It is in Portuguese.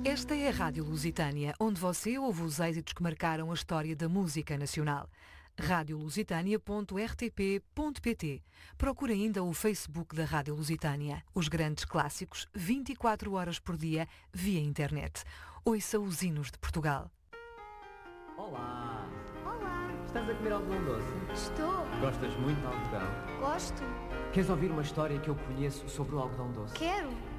Esta é a Rádio Lusitânia, onde você ouve os êxitos que marcaram a história da música nacional. radiolusitania.rtp.pt. Procure ainda o Facebook da Rádio Lusitânia. Os grandes clássicos, 24 horas por dia, via internet. Ouça os hinos de Portugal. Olá! Olá! Estás a comer algodão doce? Estou! Gostas muito de algodão? Gosto! Queres ouvir uma história que eu conheço sobre o algodão doce? Quero!